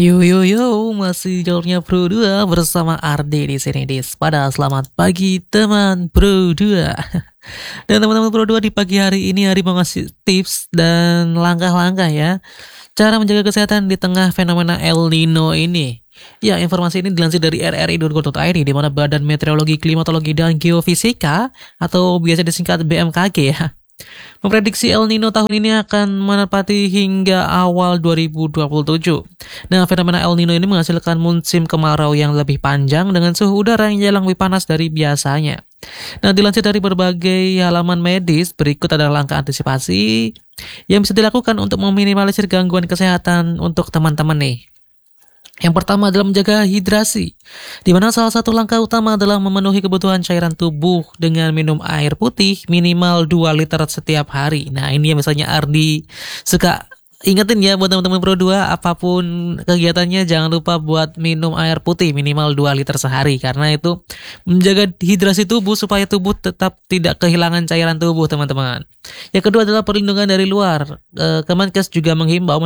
Yo yo yo, masih jalurnya Pro 2 bersama Ardi di sini Pada selamat pagi teman Pro 2. Dan teman-teman Pro 2 di pagi hari ini Ari mau ngasih tips dan langkah-langkah ya cara menjaga kesehatan di tengah fenomena El Nino ini. Ya, informasi ini dilansir dari rri.go.id di mana Badan Meteorologi, Klimatologi dan Geofisika atau biasa disingkat BMKG ya, memprediksi El Nino tahun ini akan menepati hingga awal 2027. Nah, fenomena El Nino ini menghasilkan musim kemarau yang lebih panjang dengan suhu udara yang lebih panas dari biasanya. Nah, dilansir dari berbagai halaman medis, berikut adalah langkah antisipasi yang bisa dilakukan untuk meminimalisir gangguan kesehatan untuk teman-teman nih. Yang pertama adalah menjaga hidrasi, di mana salah satu langkah utama adalah memenuhi kebutuhan cairan tubuh dengan minum air putih minimal 2 liter setiap hari. Nah, ini yang misalnya Ardi suka ingetin ya buat teman-teman Pro 2, apapun kegiatannya jangan lupa buat minum air putih minimal 2 liter sehari, karena itu menjaga hidrasi tubuh supaya tubuh tetap tidak kehilangan cairan tubuh, teman-teman. Yang kedua adalah perlindungan dari luar. Kemenkes juga menghimbau